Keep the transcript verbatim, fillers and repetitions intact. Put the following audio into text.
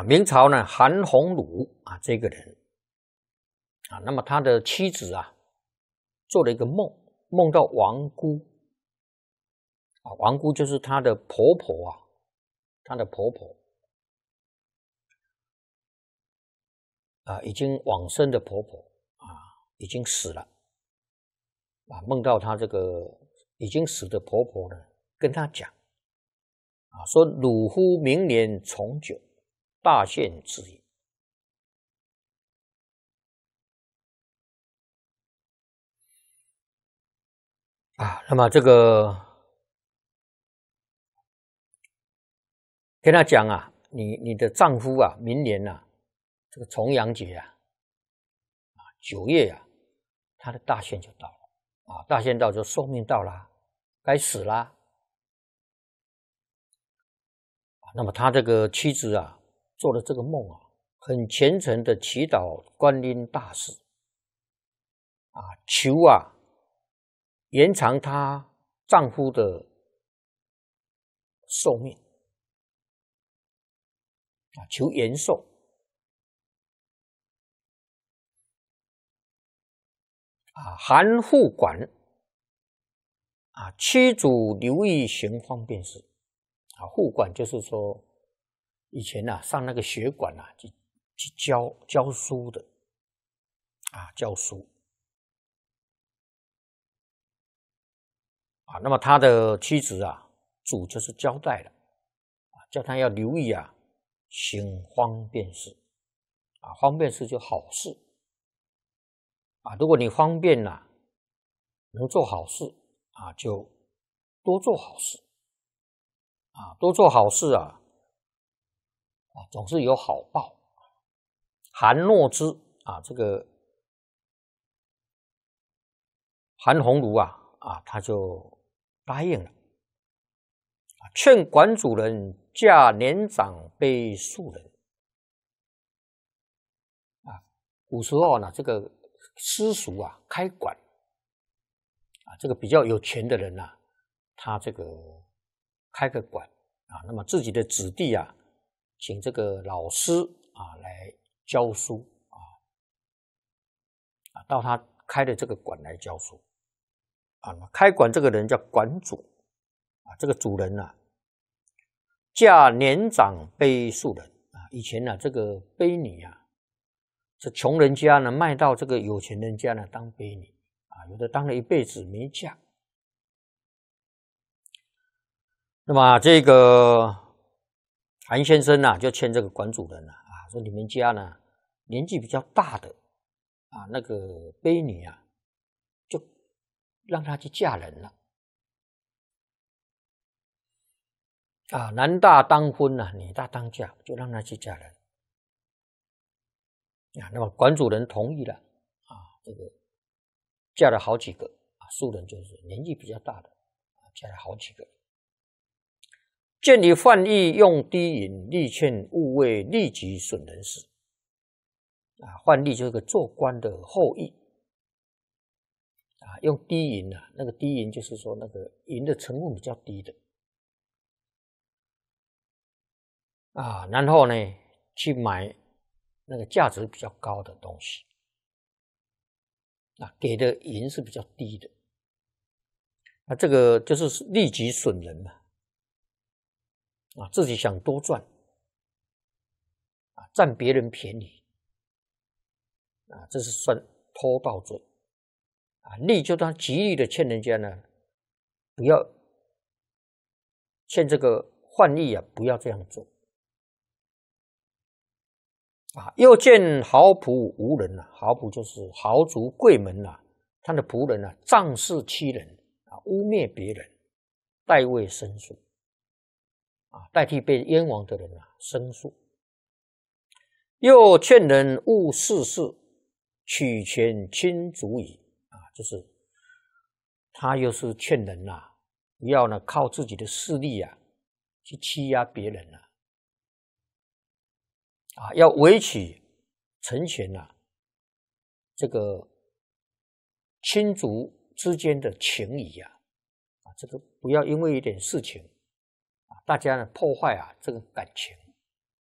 啊，明朝呢，韩鸿儒啊，这个人啊，那么他的妻子啊，做了一个梦，梦到王姑啊，王姑就是她的婆婆啊，她的婆婆啊，已经往生的婆婆啊，已经死了啊，梦到她这个已经死的婆婆呢，跟她讲啊，说汝夫明年重九，大限之也。啊，那么这个跟他讲啊，你你的丈夫啊，明年啊，这个重阳节啊，啊九月啊，他的大限就到了啊，大限到就寿命到了，该死啦。那么他这个妻子啊，做了这个梦啊，很虔诚的祈祷观音大士啊，求啊延长她丈夫的寿命啊，求延寿啊。韩护管啊，妻主留意行方便事啊。护管就是说，以前啊上那个学馆啊，去去教教书的啊，教书啊。那么他的妻子啊，主就是交代了啊，叫他要留意啊，行方便事啊。方便事就好事啊。如果你方便啊，能做好事啊，就多做好事啊，多做好事啊，啊总是有好报。韩诺之啊，这个韩鸿儒啊啊，他就答应了啊，劝馆主人嫁年长卑庶人啊。古时候呢，这个私塾啊，开馆啊，这个比较有钱的人啊，他这个开个馆啊，那么自己的子弟啊，请这个老师啊来教书啊，啊，到他开的这个馆来教书啊。开馆这个人叫馆主啊，这个主人啊，嫁年长卑庶人啊。以前呢、啊，这个卑女啊，这穷人家呢卖到这个有钱人家呢当卑女啊，有的当了一辈子没嫁。那么这个韩先生啊，就劝这个馆主人啊，啊说你们家呢年纪比较大的啊，那个卑女啊，就让她去嫁人了啊，男大当婚啊，女大当嫁，就让她去嫁人啊。那么馆主人同意了啊，这个嫁了好几个啊，庶人就是年纪比较大的啊，嫁了好几个。见你犯意用低银，力劝勿为利己损人事啊。范蠡就是个做官的后裔啊，用低银啊，那个低银就是说那个银的成分比较低的啊，然后呢去买那个价值比较高的东西啊，给的银是比较低的，那这个就是利己损人嘛啊，自己想多赚啊，占别人便宜啊，这是算偷盗罪啊。利就当极力的劝人家呢，不要劝这个范蠡啊，不要这样做啊。又见豪仆无人啊，豪仆就是豪族贵门啊，他的仆人啊，仗势欺人啊，污蔑别人，代为申诉啊，代替被冤枉的人啊申诉。又劝人勿事事，取权亲族矣啊，就是他又是劝人呐、啊，不要呢靠自己的势力啊去欺压别人啊，啊，要维取成全啊这个亲族之间的情谊啊，啊，这个不要因为一点事情啊，大家呢破坏啊这个感情。